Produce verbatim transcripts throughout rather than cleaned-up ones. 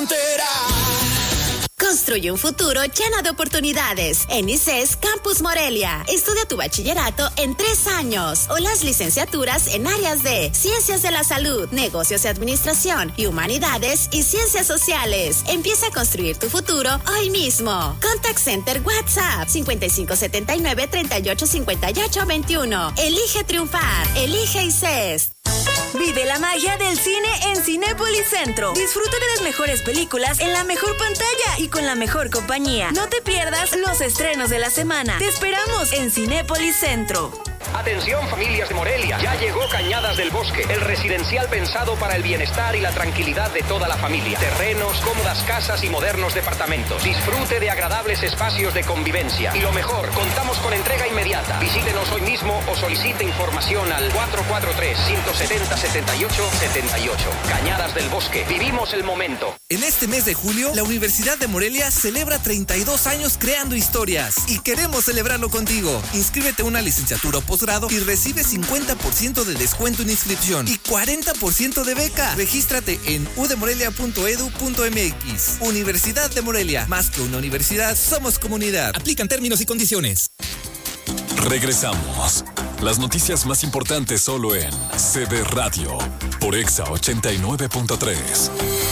frontera. Construye un futuro lleno de oportunidades. En I C E S Campus Morelia. Estudia tu bachillerato en tres años o las licenciaturas en áreas de Ciencias de la Salud, Negocios y Administración y Humanidades y Ciencias Sociales. Empieza a construir tu futuro hoy mismo. Contact Center WhatsApp cincuenta y cinco setenta y nueve treinta y ocho cincuenta y ocho veintiuno. Elige triunfar. Elige I C E S. Vive la magia del cine en Cinépolis Centro. Disfruta de las mejores películas en la mejor pantalla y con la mejor compañía. No te pierdas los estrenos de la semana. Te esperamos en Cinépolis Centro. Atención, familias de Morelia, ya llegó Cañadas del Bosque, el residencial pensado para el bienestar y la tranquilidad de toda la familia. Terrenos, cómodas casas y modernos departamentos. Disfrute de agradables espacios de convivencia. Y lo mejor, contamos con entrega inmediata. Visítenos hoy mismo o solicite información al cuatro cuatro tres, cinco siete cero, siete ocho siete ocho. Cañadas del Bosque, vivimos el momento. En este mes de julio, la Universidad de Morelia celebra treinta y dos años creando historias y queremos celebrarlo contigo. Inscríbete a una licenciatura o posgrado y recibe cincuenta por ciento de descuento en inscripción y cuarenta por ciento de beca. Regístrate en u de morelia punto e d u punto m x. Universidad de Morelia, más que una universidad, somos comunidad. Aplican términos y condiciones. Regresamos. Las noticias más importantes solo en C B Radio por Exa ochenta y nueve punto tres.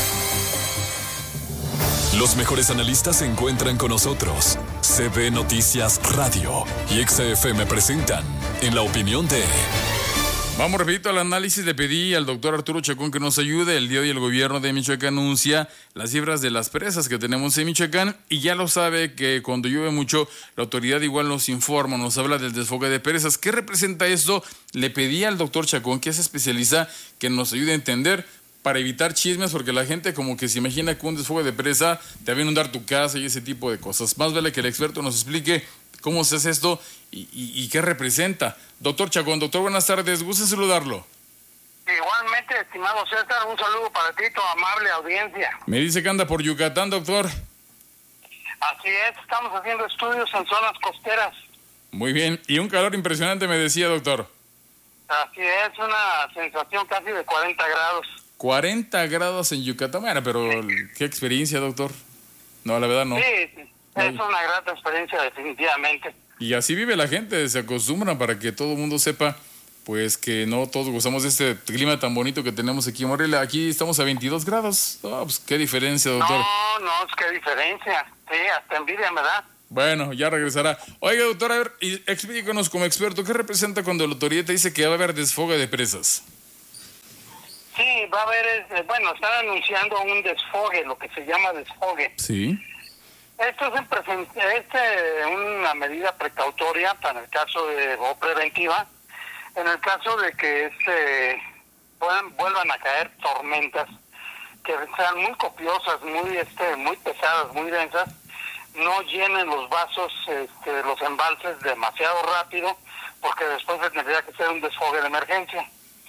Los mejores analistas se encuentran con nosotros. C B Noticias Radio y Exa F M presentan En la Opinión de... Vamos rapidito al análisis. Le pedí al doctor Arturo Chacón que nos ayude. El día de hoy el gobierno de Michoacán anuncia las cifras de las presas que tenemos en Michoacán y ya lo sabe que cuando llueve mucho la autoridad igual nos informa, nos habla del desfogue de presas. ¿Qué representa esto? Le pedí al doctor Chacón, que es especialista, que nos ayude a entender para evitar chismes, porque la gente como que se imagina que un desfogue de presa te va a inundar tu casa y ese tipo de cosas. Más vale que el experto nos explique cómo se hace esto y, y, y qué representa. Doctor Chacón, doctor, buenas tardes, gusto en saludarlo. Igualmente, estimado César, un saludo para ti, tu amable audiencia. Me dice que anda por Yucatán, doctor. Así es, estamos haciendo estudios en zonas costeras. Muy bien, y un calor impresionante me decía, doctor. Así es, una sensación casi de cuarenta grados. cuarenta grados en Yucatán, bueno, pero sí. Qué experiencia, doctor. No, la verdad no. Sí, sí. Es una grata experiencia definitivamente. Y así vive la gente, se acostumbran para que todo el mundo sepa, pues que no todos gozamos de este clima tan bonito que tenemos aquí en Morelia. Aquí estamos a veintidós grados. Oh, pues qué diferencia, doctor. No, no, es que diferencia. Sí, hasta envidia me da. Bueno, ya regresará. Oiga, doctor, a ver, y explíquenos como experto, ¿qué representa cuando la autoridad te dice que va a haber desfogue de presas? Sí, va a haber, bueno, están anunciando un desfogue, lo que se llama desfogue. Sí. Esto es, en presen- este, una medida precautoria para el caso de, o preventiva, en el caso de que este, puedan, vuelvan a caer tormentas que sean muy copiosas, muy este, muy pesadas, muy densas, no llenen los vasos, este, los embalses demasiado rápido, porque después tendría que ser un desfogue de emergencia.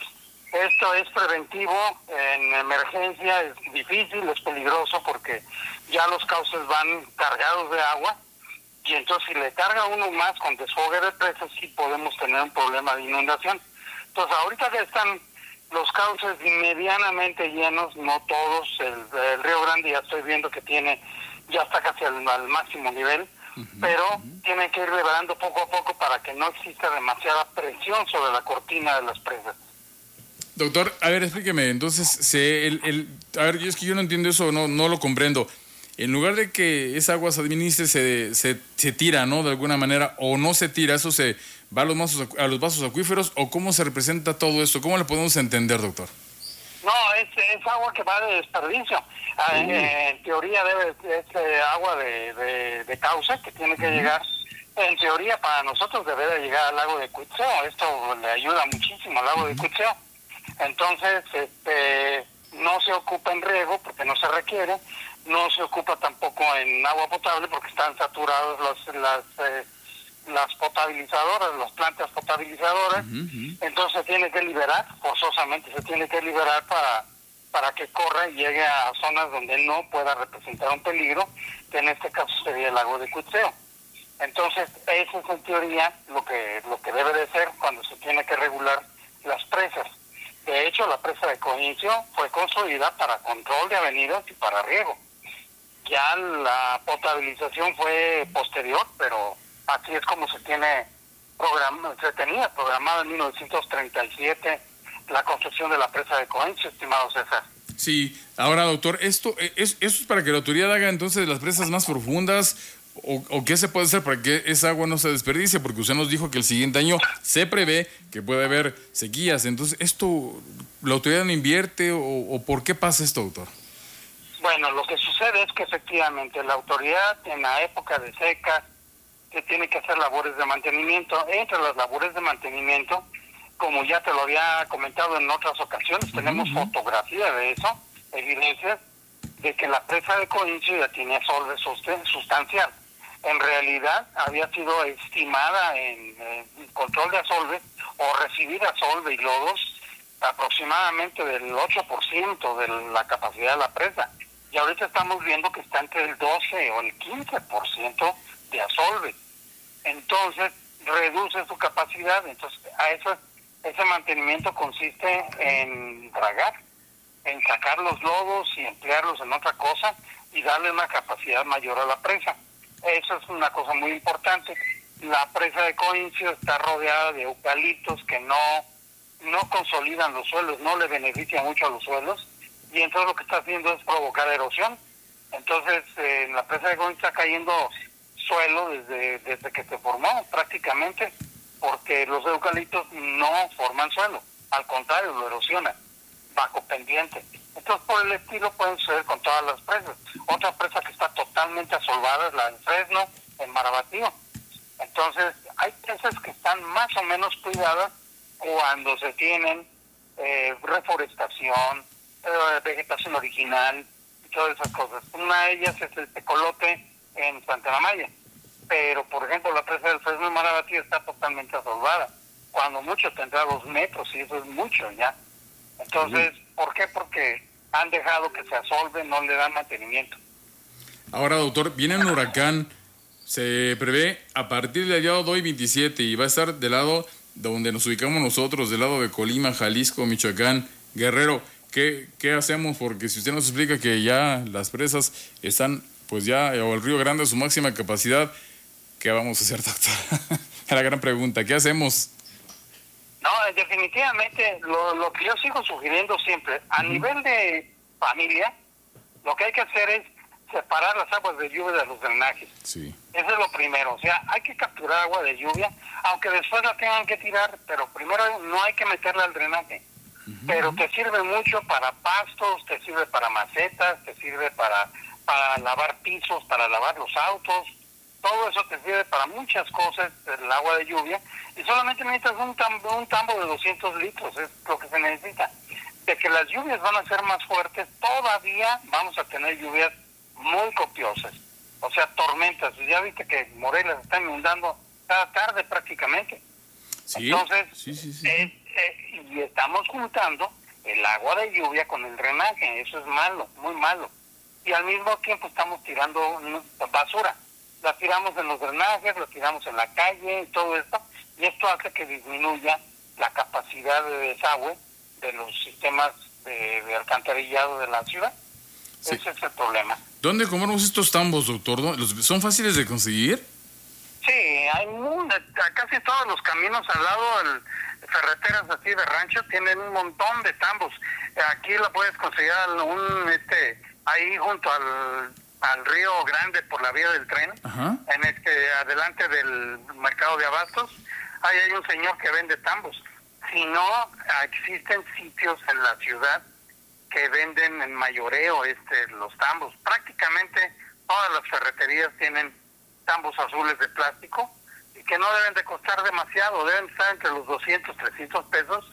Esto es preventivo, en emergencia es difícil, es peligroso porque ya los cauces van cargados de agua y entonces si le carga uno más con desfogue de presas sí podemos tener un problema de inundación. Entonces ahorita que están los cauces medianamente llenos, no todos, el, el Río Grande ya estoy viendo que tiene, ya está casi al, al máximo nivel, uh-huh, pero uh-huh. tienen que ir liberando poco a poco para que no exista demasiada presión sobre la cortina de las presas. Doctor, a ver, explíqueme, entonces, se, el, el, a ver, es que yo no entiendo eso, no no lo comprendo. En lugar de que esa agua se administre, se, se, se tira, ¿no? De alguna manera, o no se tira, eso se va a los, vasos, a los vasos acuíferos, o cómo se representa todo esto, ¿cómo le podemos entender, doctor? No, es, es agua que va de desperdicio. Uh. Eh, en teoría debe es eh, agua de, de, de cauce que tiene que uh-huh. llegar. En teoría para nosotros debe de llegar al lago de Cuitzeo. Esto le ayuda muchísimo al lago uh-huh. de Cuitzeo. Entonces, este, no se ocupa en riego porque no se requiere, no se ocupa tampoco en agua potable porque están saturadas las las, eh, las potabilizadoras, las plantas potabilizadoras. Uh-huh. Entonces se tiene que liberar, forzosamente se tiene que liberar para para que corra y llegue a zonas donde no pueda representar un peligro, que en este caso sería el lago de Cuitzeo. Entonces, eso es en teoría lo que lo que debe de ser cuando se tiene que regular las presas. De hecho, la presa de Coincio fue construida para control de avenidas y para riego. Ya la potabilización fue posterior, pero así es como se tiene programa, se tenía programada en mil novecientos treinta y siete la construcción de la presa de Coincio, estimado César. Sí, ahora doctor, esto es, esto es para que la autoridad haga entonces las presas más profundas, o, o qué se puede hacer para que esa agua no se desperdicie, porque usted nos dijo que el siguiente año se prevé que puede haber sequías. Entonces, ¿esto la autoridad no invierte o, o por qué pasa esto, doctor? Bueno, lo que sucede es que efectivamente la autoridad en la época de seca que tiene que hacer labores de mantenimiento. Entre las labores de mantenimiento, como ya te lo había comentado en otras ocasiones, uh-huh. tenemos fotografía de eso, evidencias de que la presa de Coincio ya tenía solve sustancial. En realidad había sido estimada en eh, control de asolve o recibir asolve y lodos aproximadamente del ocho por ciento de la capacidad de la presa. Y ahorita estamos viendo que está entre el doce o el quince por ciento de asolve. Entonces, reduce su capacidad. Entonces, a eso, ese mantenimiento consiste en dragar, en sacar los lodos y emplearlos en otra cosa y darle una capacidad mayor a la presa. Eso es una cosa muy importante. La presa de Coincio está rodeada de eucaliptos que no, no consolidan los suelos, no le benefician mucho a los suelos, y entonces lo que está haciendo es provocar erosión. Entonces, eh, la presa de Coincio está cayendo suelo desde, desde que se formó prácticamente, porque los eucaliptos no forman suelo, al contrario, lo erosionan, bajo pendiente. Entonces, por el estilo pueden suceder con todas las presas. Otra presa que está totalmente asolvada es la de Fresno, en Marabatío. Entonces, hay presas que están más o menos cuidadas cuando se tienen eh, reforestación, eh, vegetación original, y todas esas cosas. Una de ellas es el tecolote en Santa Maya. Pero, por ejemplo, la presa del Fresno en Marabatío está totalmente asolvada. Cuando mucho tendrá dos metros, y eso es mucho ya. Entonces, ¿por qué? Porque han dejado que se asolve, no le dan mantenimiento. Ahora, doctor, viene un huracán, se prevé a partir del día de hoy veintisiete y va a estar del lado donde nos ubicamos nosotros, del lado de Colima, Jalisco, Michoacán, Guerrero. ¿Qué, qué hacemos? Porque si usted nos explica que ya las presas están, pues ya, o el Río Grande a su máxima capacidad, ¿qué vamos a hacer, doctor? Es la gran pregunta, ¿qué hacemos? No, definitivamente, lo, lo que yo sigo sugiriendo siempre, a uh-huh. nivel de familia, lo que hay que hacer es separar las aguas de lluvia de los drenajes. Sí. Eso es lo primero, o sea, hay que capturar agua de lluvia, aunque después la tengan que tirar, pero primero no hay que meterla al drenaje. Uh-huh. Pero te sirve mucho para pastos, te sirve para macetas, te sirve para, para lavar pisos, para lavar los autos. Todo eso te sirve para muchas cosas, el agua de lluvia, y solamente necesitas un tambo, un tambo de doscientos litros, es lo que se necesita. De que las lluvias van a ser más fuertes, todavía vamos a tener lluvias muy copiosas, o sea, tormentas. Ya viste que Morelia se está inundando cada tarde prácticamente. ¿Sí? Entonces, sí, sí, sí. Eh, eh, y estamos juntando el agua de lluvia con el drenaje, eso es malo, muy malo. Y al mismo tiempo estamos tirando basura. La tiramos en los drenajes, la tiramos en la calle y todo esto, y esto hace que disminuya la capacidad de desagüe de los sistemas de, de alcantarillado de la ciudad. Sí. Ese es el problema. ¿Dónde compramos estos tambos, doctor? ¿Son fáciles de conseguir? Sí, hay muy, casi todos los caminos al lado, el, ferreteras así de rancho, tienen un montón de tambos. Aquí la puedes conseguir un, este, ahí junto al... al Río Grande por la vía del tren, uh-huh. en este adelante del mercado de abastos, ahí hay un señor que vende tambos. Si no, existen sitios en la ciudad que venden en mayoreo este los tambos. Prácticamente todas las ferreterías tienen tambos azules de plástico y que no deben de costar demasiado, deben estar entre los doscientos, trescientos pesos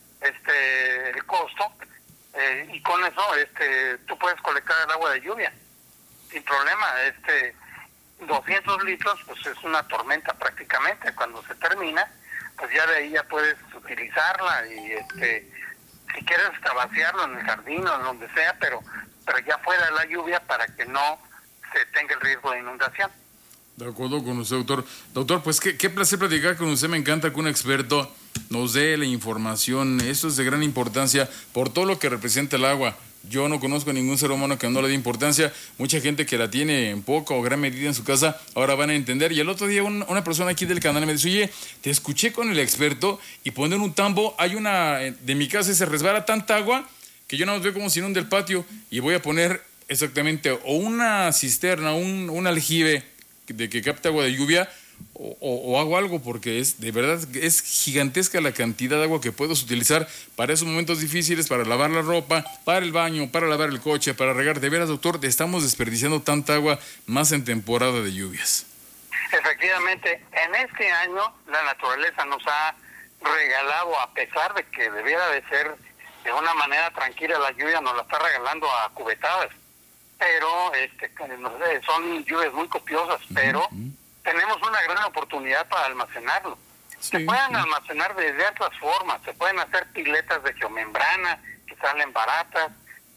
este el costo, eh, y con eso este tú puedes colectar el agua de lluvia sin problema. Este doscientos litros pues es una tormenta prácticamente. Cuando se termina, pues ya de ahí ya puedes utilizarla y este si quieres hasta vaciarlo en el jardín o en donde sea, pero pero ya fuera de la lluvia para que no se tenga el riesgo de inundación. De acuerdo con usted, doctor. Doctor, pues qué, qué placer platicar con usted. Me encanta que un experto nos dé la información. Esto es de gran importancia por todo lo que representa el agua. Yo no conozco a ningún ser humano que no le dé importancia. Mucha gente que la tiene en poca o gran medida en su casa, ahora van a entender. Y el otro día un, una persona aquí del canal me dice, oye, te escuché con el experto y poner un tambo, hay una, de mi casa se resbala tanta agua que yo no veo como si inunda el patio y voy a poner exactamente o una cisterna, un, un aljibe de que capte agua de lluvia o, o, o hago algo, porque es de verdad es gigantesca la cantidad de agua que puedes utilizar para esos momentos difíciles, para lavar la ropa, para el baño, para lavar el coche, para regar. De veras, doctor, estamos desperdiciando tanta agua más en temporada de lluvias. Efectivamente, en este año la naturaleza nos ha regalado, a pesar de que debiera de ser de una manera tranquila, la lluvia nos la está regalando a cubetadas, pero este son lluvias muy copiosas, pero uh-huh. tenemos una gran oportunidad para almacenarlo. Sí, se pueden sí. almacenar de diversas formas, se pueden hacer piletas de geomembrana que salen baratas,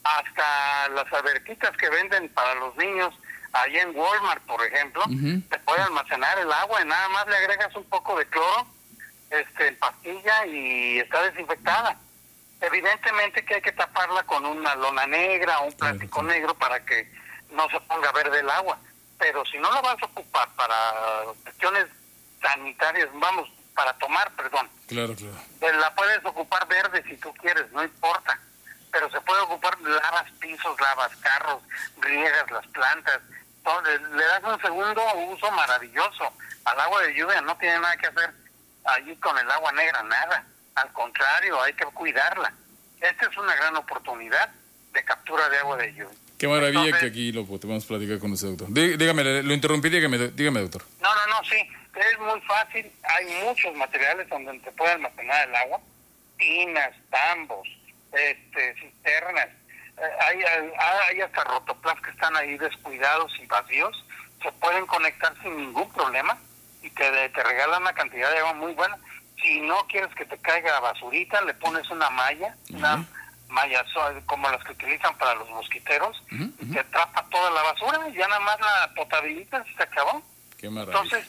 hasta las alberquitas que venden para los niños ahí en Walmart, por ejemplo, uh-huh. se puede almacenar el agua y nada más le agregas un poco de cloro este en pastilla y está desinfectada. Evidentemente que hay que taparla con una lona negra o un plástico claro. negro para que no se ponga verde el agua. Pero si no la vas a ocupar para cuestiones sanitarias, vamos, para tomar, perdón. Claro, claro. Pues la puedes ocupar verde si tú quieres, no importa. Pero se puede ocupar, lavas pisos, lavas carros, riegas las plantas. Entonces, le das un segundo uso maravilloso al agua de lluvia. No tiene nada que hacer allí con el agua negra, nada. Al contrario, hay que cuidarla. Esta es una gran oportunidad de captura de agua de lluvia. Qué maravilla. Entonces, que aquí lo podemos platicar con usted, doctor. Dí, dígame, lo interrumpí, dígame, dígame, doctor. No, no, no, sí. Es muy fácil. Hay muchos materiales donde se puede almacenar el agua. Tinas, tambos, este, cisternas. Eh, hay, hay, hay hasta rotoplas que están ahí descuidados y vacíos. Se pueden conectar sin ningún problema y te, te regalan una cantidad de agua muy buena. Si no quieres que te caiga basurita, le pones una malla, uh-huh. una malla como las que utilizan para los mosquiteros, uh-huh. y te atrapa toda la basura y ya nada más la potabilizas y se acabó. Qué maravilla. Entonces,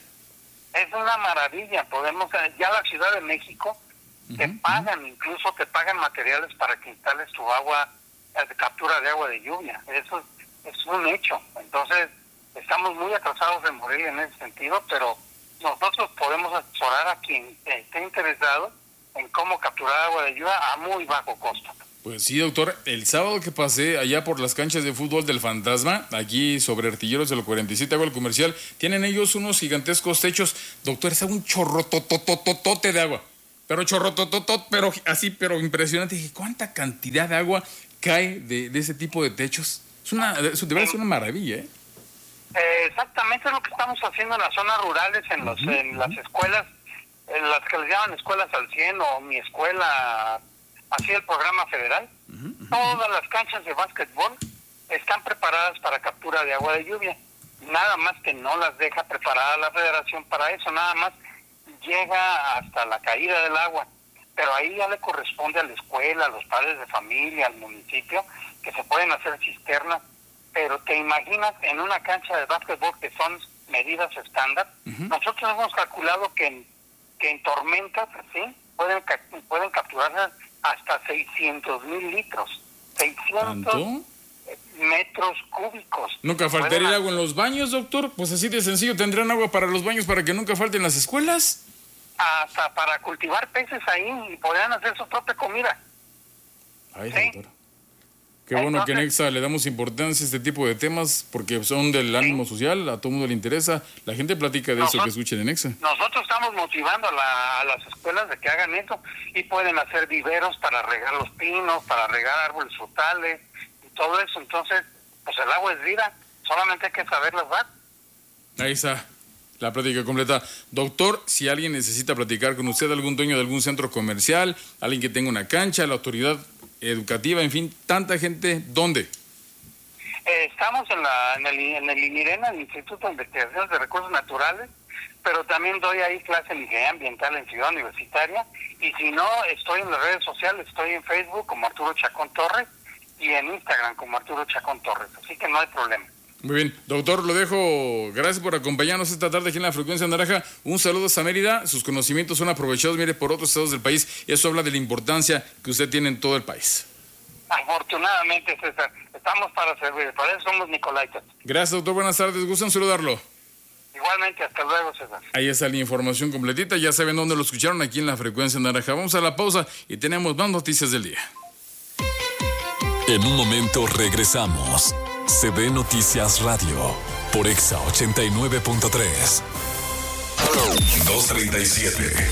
es una maravilla. Podemos, ya la Ciudad de México, uh-huh. te pagan, uh-huh. incluso te pagan materiales para que instales tu agua, de captura de agua de lluvia. Eso es, es un hecho. Entonces, estamos muy atrasados en Morelia en ese sentido, pero nosotros podemos asesorar a quien esté interesado en cómo capturar agua de lluvia a muy bajo costo. Pues sí, doctor. El sábado que pasé allá por las canchas de fútbol del Fantasma, aquí sobre Artilleros de los cuarenta y siete, hago el comercial, tienen ellos unos gigantescos techos. Doctor, es un chorrototototote de agua. Pero chorrotototot, pero así, pero impresionante. Dije, ¿cuánta cantidad de agua cae de, de ese tipo de techos? Es una, eso debe ser una maravilla, ¿eh? Eh, exactamente es lo que estamos haciendo en las zonas rurales, en los uh-huh. en las escuelas, en las que les llaman escuelas al cien o mi escuela, así el programa federal. Uh-huh. Todas las canchas de básquetbol están preparadas para captura de agua de lluvia. Nada más que no las deja preparada la federación para eso, nada más llega hasta la caída del agua. Pero ahí ya le corresponde a la escuela, a los padres de familia, al municipio, que se pueden hacer cisternas. Pero te imaginas en una cancha de básquetbol que son medidas estándar. Uh-huh. Nosotros hemos calculado que en, que en tormentas, ¿sí? Pueden, pueden capturarse hasta seiscientos mil litros. seiscientos ¿Tanto? Metros cúbicos. ¿Nunca faltaría el agua en los baños, doctor? Pues así de sencillo, ¿tendrán agua para los baños para que nunca falten las escuelas? Hasta para cultivar peces ahí y podrían hacer su propia comida. Ay, ¿sí? Doctor. Qué bueno. Entonces, que en EXA le damos importancia a este tipo de temas porque son del ánimo sí. social, a todo el mundo le interesa. La gente platica de nosotros, eso que escuchen en EXA. Nosotros estamos motivando a, la, a las escuelas de que hagan eso y pueden hacer viveros para regar los pinos, para regar árboles frutales y todo eso. Entonces, pues el agua es vida, solamente hay que saberlas dar. Ahí está la plática completa. Doctor, si alguien necesita platicar con usted, algún dueño de algún centro comercial, alguien que tenga una cancha, la autoridad educativa, en fin, tanta gente, ¿dónde? Eh, estamos en, la, en el en el INIRENA, el Instituto de Investigaciones de Recursos Naturales, pero también doy ahí clase en ingeniería ambiental en Ciudad Universitaria, y si no, estoy en las redes sociales, estoy en Facebook como Arturo Chacón Torres y en Instagram como Arturo Chacón Torres, así que no hay problema. Muy bien, doctor, lo dejo. Gracias por acompañarnos esta tarde aquí en la Frecuencia Naranja. Un saludo hasta Mérida. Sus conocimientos son aprovechados, mire, por otros estados del país. Y eso habla de la importancia que usted tiene en todo el país. Afortunadamente, César, estamos para servir. Para eso somos Nicolaitas. Gracias, doctor. Buenas tardes. Gustan saludarlo. Igualmente, hasta luego, César. Ahí está la información completita. Ya saben dónde lo escucharon, aquí en la Frecuencia Naranja. Vamos a la pausa y tenemos más noticias del día. En un momento regresamos. C B Noticias Radio por Exa ochenta y nueve punto tres. dos treinta y siete